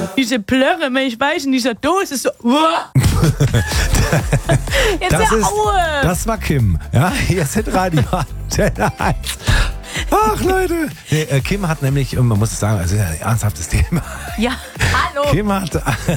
Diese Plörre, wenn ich weiß, in dieser Dose so. Jetzt Das war Kim. Ja, hier sind Radio Antenne 1. Ach, Leute. Nee, Kim hat nämlich, man muss es sagen, also ein ernsthaftes Thema. Ja, hallo. Kim hat...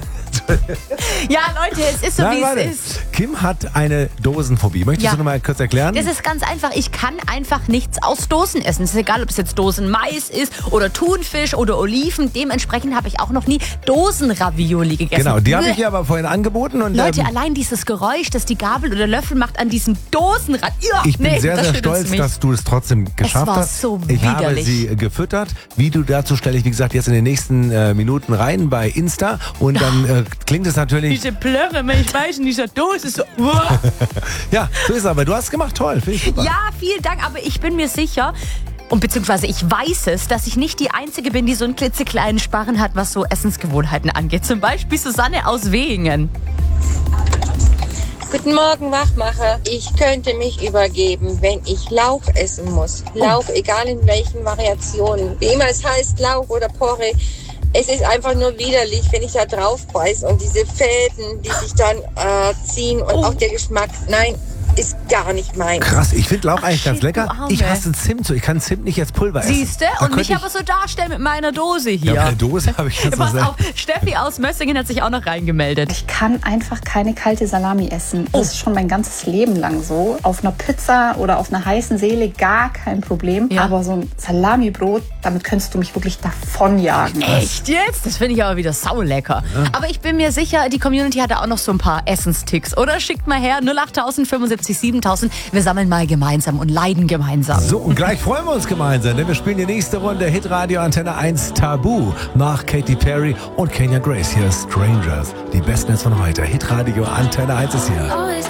Ja, Leute, es ist so, Nein, wie warte. es ist. Kim hat eine Dosenphobie. Möchtest du noch mal kurz erklären? Das ist ganz einfach. Ich kann einfach nichts aus Dosen essen. Es ist egal, ob es jetzt Dosenmais ist oder Thunfisch oder Oliven. Dementsprechend habe ich auch noch nie Dosenravioli gegessen. Genau, die habe ich dir aber vorhin angeboten. Und, Leute, allein dieses Geräusch, das die Gabel oder Löffel macht an diesem Dosenrad. Ich bin sehr, sehr stolz, dass du es trotzdem geschafft hast. So ich habe widerlich. sie gefüttert. Wie du dazu stelle ich, wie gesagt, jetzt in den nächsten Minuten rein bei Insta. Und dann klingt es natürlich... Diese Plörre, wenn ich weiß, in dieser Dose so. Ja, so ist es aber. Du hast es gemacht. Toll. Finde ich super. Ja, vielen Dank. Aber ich bin mir sicher... Und beziehungsweise ich weiß es, dass ich nicht die Einzige bin, die so einen klitzekleinen Sparren hat, was so Essensgewohnheiten angeht. Zum Beispiel Susanne aus Wehingen. Guten Morgen, Wachmacher. Ich könnte mich übergeben, wenn ich Lauch essen muss. Lauch, egal in welchen Variationen. Wie immer es heißt, Lauch oder Porree. Es ist einfach nur widerlich, wenn ich da drauf beiße und diese Fäden, die sich dann ziehen und auch der Geschmack. Nein, ist gar nicht mein. Krass, ich finde Lauch eigentlich ganz shit, lecker. du Arme. Ich hasse Zimt so. Ich kann Zimt nicht als Pulver essen. Siehste? Und mich aber so darstellen mit meiner Dose hier. Ja, mit der Dose habe ich jetzt Pass auf, Steffi aus Mössingen hat sich auch noch reingemeldet. Ich kann einfach keine kalte Salami essen. Das ist schon mein ganzes Leben lang so. Auf einer Pizza oder auf einer heißen Seele gar kein Problem. Ja. Aber so ein Salamibrot, damit könntest du mich wirklich davonjagen. Echt jetzt? Das finde ich aber wieder saulecker. Ja. Aber ich bin mir sicher, die Community hat da auch noch so ein paar Essensticks. Oder schickt mal her 08000 75 7000. Wir sammeln mal gemeinsam und leiden gemeinsam. So, und gleich freuen wir uns gemeinsam, denn wir spielen die nächste Runde Hitradio Antenne 1 Tabu nach Katy Perry und Kenya Grace. Hier ist Strangers. Die besten jetzt von heute. Hitradio Antenne 1 ist hier.